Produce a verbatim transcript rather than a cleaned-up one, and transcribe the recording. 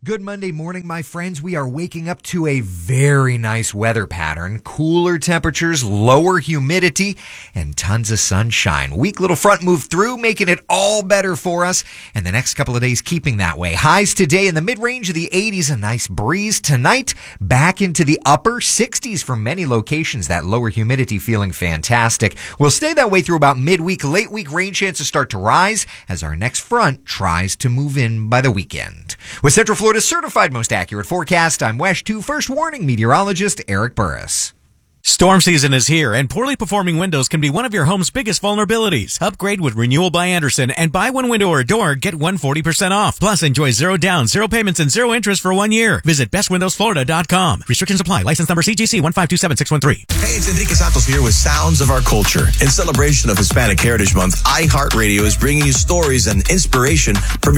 Good Monday morning, my friends. We are waking up to a very nice weather pattern. Cooler temperatures, lower humidity, and tons of sunshine. Weak little front moved through, making it all better for us. And the next couple of days keeping that way. Highs today in the mid-range of the eighties, a nice breeze. Tonight, back into the upper sixties for many locations. That lower humidity feeling fantastic. We'll stay that way through about midweek. Late week rain chances start to rise as our next front tries to move in by the weekend. With Central Florida's certified most accurate forecast, I'm WESH two First Warning meteorologist Eric Burris. Storm season is here, and poorly performing windows can be one of your home's biggest vulnerabilities. Upgrade with Renewal by Andersen and buy one window or door, get one hundred forty percent off. Plus, enjoy zero down, zero payments, and zero interest for one year. Visit best windows florida dot com. Restrictions apply. License number C G C one five two seven six one three. Hey, it's Enrique Santos here with Sounds of Our Culture. In celebration of Hispanic Heritage Month, iHeartRadio is bringing you stories and inspiration from